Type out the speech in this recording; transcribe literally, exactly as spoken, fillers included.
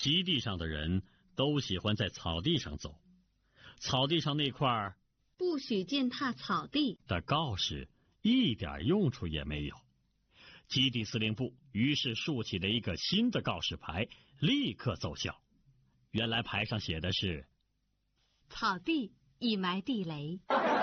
基地上的人都喜欢在草地上走，草地上那块不许践踏草地的告示一点用处也没有。基地司令部于是竖起了一个新的告示牌，立刻奏效。原来牌上写的是： 草地已埋地雷。